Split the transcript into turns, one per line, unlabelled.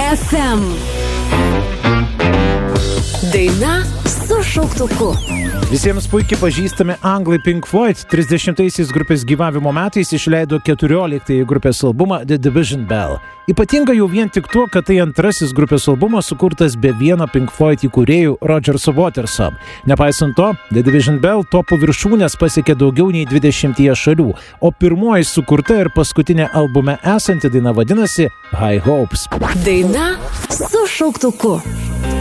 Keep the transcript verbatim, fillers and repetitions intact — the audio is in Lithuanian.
ef em. Daina su šauktuku.
Visiems puikiai pažįstami anglai Pink Floyd trisdešimtaisiais grupės gyvavimo metais išleido keturioliktąjį grupės albumą The Division Bell. Ypatinga jau vien tik tuo, kad tai antrasis grupės albumas sukurtas be vieno Pink Floyd įkūrėjų Rogerso Waterso. Nepaisant to, The Division Bell topų viršūnės pasiekė daugiau nei dvidešimtyje šalių, o pirmoji sukurta ir paskutinė albume esanti daina vadinasi High Hopes.
Daina su šauktuku.